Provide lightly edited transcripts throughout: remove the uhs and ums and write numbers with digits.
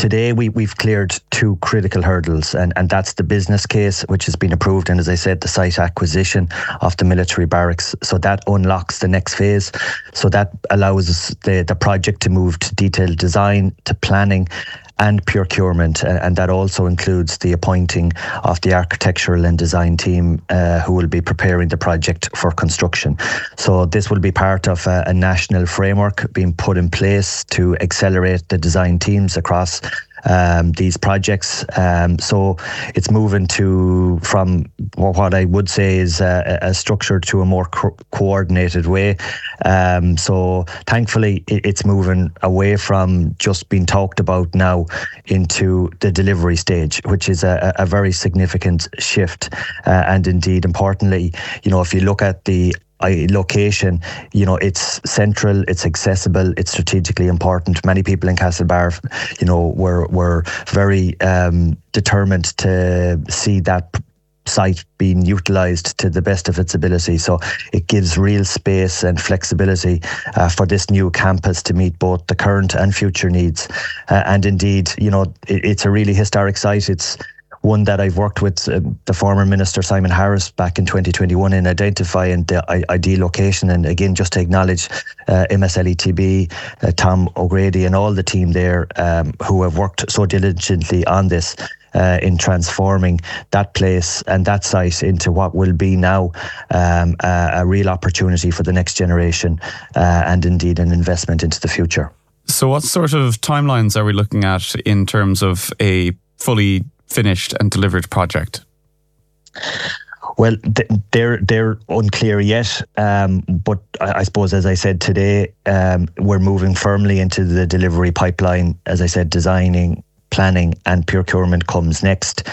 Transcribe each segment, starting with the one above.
today we've cleared two critical hurdles, and that's the business case, which has been approved, and as I said, the site acquisition of the military barracks. So that unlocks the next phase. So that allows the project to move to detailed design, to planning and procurement, and that also includes the appointing of the architectural and design team who will be preparing the project for construction. So this will be part of a national framework being put in place to accelerate the design teams across these projects. So it's moving from what I would say is a structure to a more coordinated way. So thankfully it's moving away from just being talked about now into the delivery stage, which is a very significant shift. And indeed, importantly, if you look at the location, it's central, it's accessible, it's strategically important. Many people in Castlebar, were very determined to see that site being utilised to the best of its ability. So it gives real space and flexibility for this new campus to meet both the current and future needs. And indeed, it's a really historic site. It's one that I've worked with the former Minister Simon Harris back in 2021 in identifying the ideal location. And again, just to acknowledge MSLETB, Tom O'Grady and all the team there who have worked so diligently on this in transforming that place and that site into what will be now a real opportunity for the next generation and indeed an investment into the future. So what sort of timelines are we looking at in terms of a fully finished and delivered project? Well, they're unclear yet, but I suppose, as I said today, we're moving firmly into the delivery pipeline. As I said, designing, planning and procurement comes next.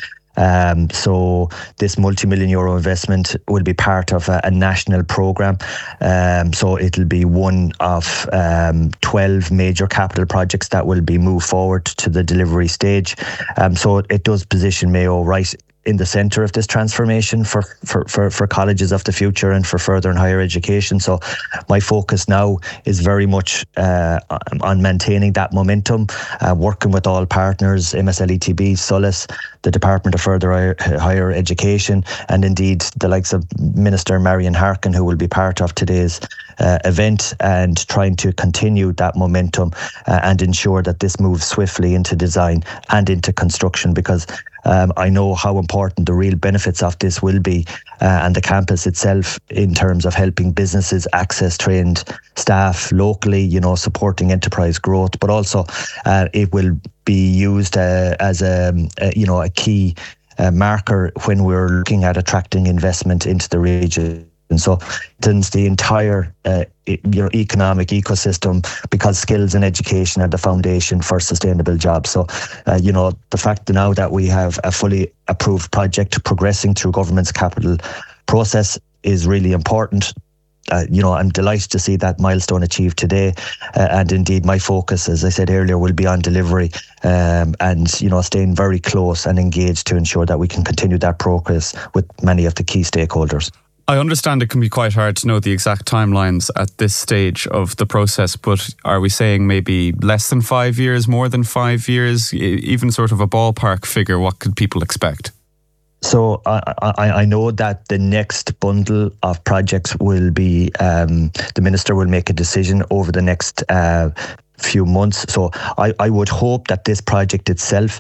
So this multi-million euro investment will be part of a national programme. So it'll be one of 12 major capital projects that will be moved forward to the delivery stage. So it does position Mayo right in the centre of this transformation for colleges of the future and for further and higher education. So my focus now is very much on maintaining that momentum, working with all partners, MSLETB, SOLAS, the Department of Further Higher Education, and indeed the likes of Minister Marian Harkin, who will be part of today's event, and trying to continue that momentum and ensure that this moves swiftly into design and into construction, because I know how important the real benefits of this will be, and the campus itself in terms of helping businesses access trained staff locally, supporting enterprise growth, but also it will be used as a key marker when we're looking at attracting investment into the region. And so the entire economic ecosystem, because skills and education are the foundation for sustainable jobs. So, the fact now that we have a fully approved project progressing through government's capital process is really important. I'm delighted to see that milestone achieved today. And indeed, my focus, as I said earlier, will be on delivery and staying very close and engaged to ensure that we can continue that progress with many of the key stakeholders. I understand it can be quite hard to know the exact timelines at this stage of the process, but are we saying maybe less than 5 years, more than 5 years, even sort of a ballpark figure? What could people expect? So I know that the next bundle of projects will be, the Minister will make a decision over the next few months. So I would hope that this project itself,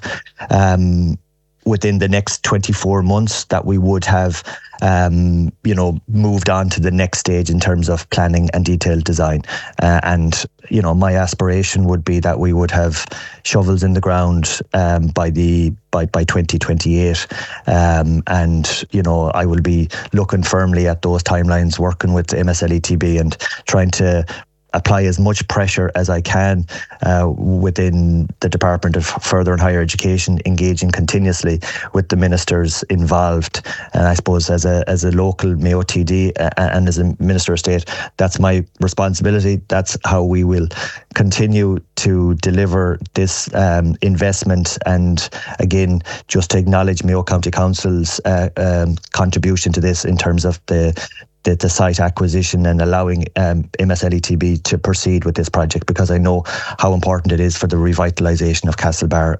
within the next 24 months, that we would have moved on to the next stage in terms of planning and detailed design. And my aspiration would be that we would have shovels in the ground by 2028. And I will be looking firmly at those timelines, working with MSLETB and trying to apply as much pressure as I can within the Department of Further and Higher Education, engaging continuously with the ministers involved. And I suppose as a local Mayo TD and as a Minister of State, that's my responsibility. That's how we will continue to deliver this investment. And again, just to acknowledge Mayo County Council's contribution to this in terms of the site acquisition and allowing MSLETB to proceed with this project, because I know how important it is for the revitalisation of Castlebar